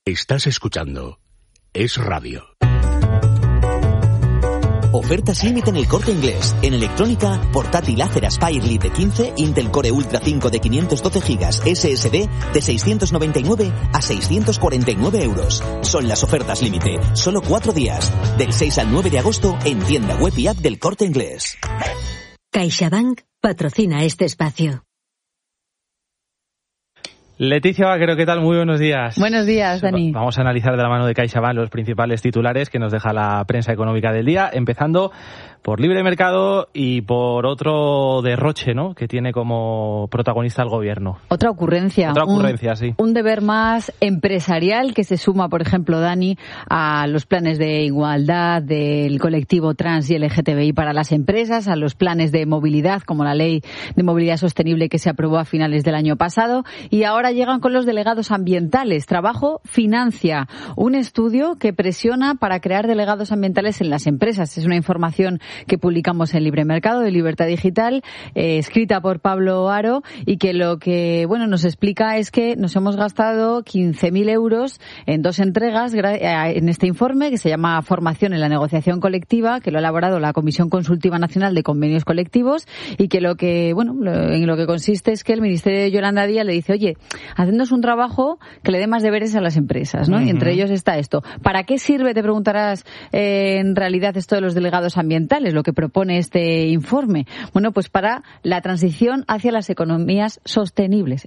Estás escuchando Es Radio. Ofertas límite en El Corte Inglés. En electrónica, portátil Acer Aspire Lite 15, Intel Core Ultra 5 de 512 GB SSD de 699 a 649 euros. Son las ofertas límite. Solo 4 días. Del 6 al 9 de agosto en tienda web y app del Corte Inglés. CaixaBank patrocina este espacio. Leticia Vaquero, ¿qué tal? Muy buenos días. Buenos días, Dani. Vamos a analizar de la mano de CaixaBank los principales titulares que nos deja la prensa económica del día, empezando por Libre Mercado y por otro derroche, ¿no?, que tiene como protagonista el gobierno. Otra ocurrencia, sí. Un deber más empresarial que se suma, por ejemplo, Dani, a los planes de igualdad del colectivo trans y LGTBI para las empresas, a los planes de movilidad, como la Ley de Movilidad Sostenible que se aprobó a finales del año pasado, y ahora llegan con los delegados ambientales. Trabajo financia un estudio que presiona para crear delegados ambientales en las empresas. Es una información que publicamos en Libre Mercado de Libertad Digital, escrita por Pablo Haro, y que lo que nos explica es que nos hemos gastado 15.000 euros en 2 entregas en este informe, que se llama Formación en la Negociación Colectiva, que lo ha elaborado la Comisión Consultiva Nacional de Convenios Colectivos, y que en lo que consiste es que el Ministerio de Yolanda Díaz le dice: oye, hacednos un trabajo que le dé más deberes a las empresas, ¿no? Uh-huh. Y entre ellos está esto. ¿Para qué sirve, te preguntarás, en realidad esto de los delegados ambientales, lo que propone este informe? Bueno, pues para la transición hacia las economías sostenibles,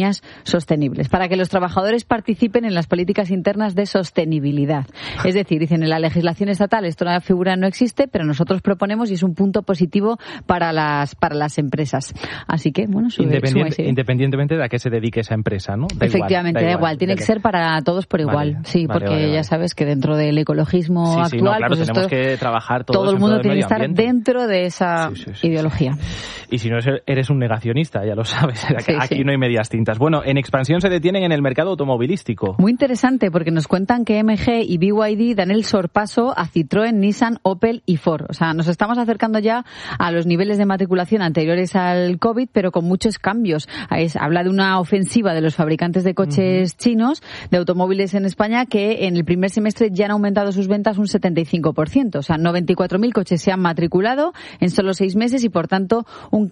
para que los trabajadores participen en las políticas internas de sostenibilidad. Es decir, dicen, en la legislación estatal esta figura no existe, pero nosotros proponemos y es un punto positivo para las empresas. Así que, independientemente de a qué se dedique esa empresa, ¿no? Efectivamente, da igual. Tiene que ser para todos por igual. Vale, ya sabes que dentro del ecologismo actual, claro, pues tenemos que trabajar todo el mundo tiene que estar dentro de esa ideología. Y si no eres un negacionista, ya lo sabes, aquí no hay medias tintas. Bueno, en expansión se detienen en el mercado automovilístico. Muy interesante, porque nos cuentan que MG y BYD dan el sorpaso a Citroën, Nissan, Opel y Ford. O sea, nos estamos acercando ya a los niveles de matriculación anteriores al COVID, pero con muchos cambios. Habla de una ofensiva de los fabricantes de coches chinos, de automóviles en España, que en el primer semestre ya han aumentado sus ventas un 75%. O sea, 94.000 coches se han matriculado en solo 6 meses y, por tanto, un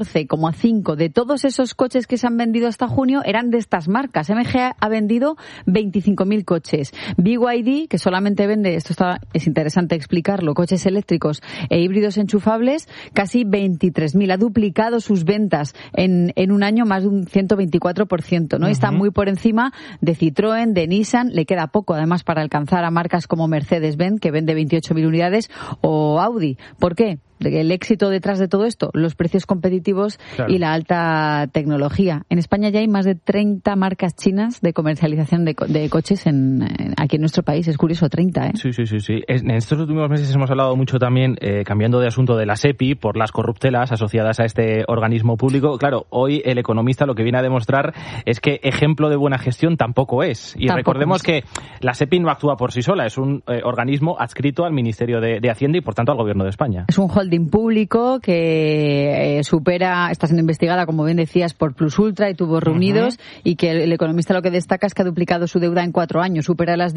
14,5% de todos esos coches que se han vendido hasta junio eran de estas marcas. MG ha vendido 25.000 coches. BYD, que solamente vende, es interesante explicarlo, coches eléctricos e híbridos enchufables, casi 23.000. Ha duplicado sus ventas en un año, más de un 124%, ¿no? Uh-huh. Está muy por encima de Citroën, de Nissan. Le queda poco, además, para alcanzar a marcas como Mercedes-Benz, que vende 28.000 unidades, o Audi. ¿Por qué? El éxito detrás de todo esto, los precios competitivos, claro, y la alta tecnología. En España ya hay más de 30 marcas chinas de comercialización de coches aquí en nuestro país. Es curioso, 30, ¿eh? Sí. En estos últimos meses hemos hablado mucho también, cambiando de asunto, de la SEPI, por las corruptelas asociadas a este organismo público. Claro, hoy el Economista lo que viene a demostrar es que ejemplo de buena gestión tampoco es. Y recordemos que la SEPI no actúa por sí sola, es un organismo adscrito al Ministerio de Hacienda y, por tanto, al Gobierno de España. Es un holding público que está siendo investigada, como bien decías, por Plus Ultra y Tubos Reunidos, y que el Economista lo que destaca es que ha duplicado su deuda en 4 años, supera las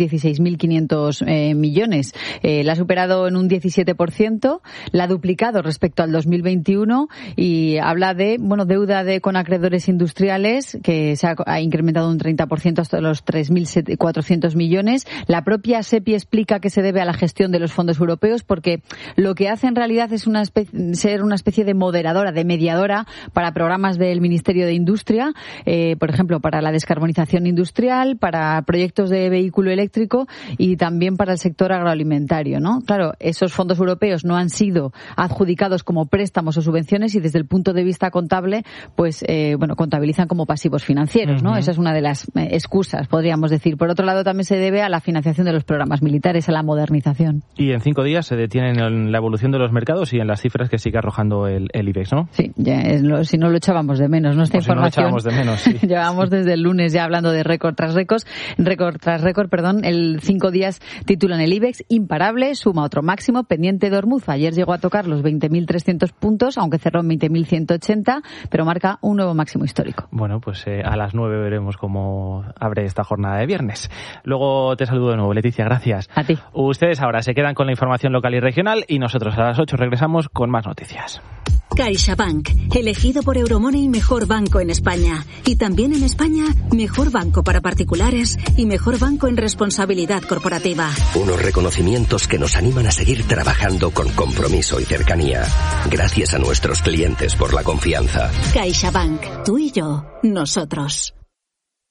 16.500 millones. La ha superado en un 17%, la ha duplicado respecto al 2021, y habla de deuda con acreedores industriales, que se ha incrementado un 30% hasta los 3.400 millones. La propia SEPI explica que se debe a la gestión de los fondos europeos, porque lo que hace en realidad es ser una especie de moderadora, de mediadora para programas del Ministerio de Industria, por ejemplo, para la descarbonización industrial, para proyectos de vehículo eléctrico y también para el sector agroalimentario, ¿no? Claro, esos fondos europeos no han sido adjudicados como préstamos o subvenciones y desde el punto de vista contable, pues, contabilizan como pasivos financieros, ¿no? Esa es una de las excusas, podríamos decir. Por otro lado, también se debe a la financiación de los programas militares, a la modernización. Y en 5 días se detienen en la evolución de los mercados datos y en las cifras que sigue arrojando el IBEX, ¿no? Sí, si no lo echábamos de menos, ¿no? Esta información. Si no lo echábamos de menos, sí. Llevamos desde el lunes ya hablando de récord tras récord, el 5 días titulan el IBEX imparable, suma otro máximo pendiente de Ormuz. Ayer llegó a tocar los 20.300 puntos, aunque cerró en 20.180, pero marca un nuevo máximo histórico. Bueno, pues a las 9 veremos cómo abre esta jornada de viernes. Luego te saludo de nuevo, Leticia, gracias. A ti. Ustedes ahora se quedan con la información local y regional y nosotros a las 8 regresamos con más noticias. CaixaBank, elegido por Euromoney mejor banco en España. Y también en España, mejor banco para particulares y mejor banco en responsabilidad corporativa. Unos reconocimientos que nos animan a seguir trabajando con compromiso y cercanía. Gracias a nuestros clientes por la confianza. CaixaBank, tú y yo, nosotros.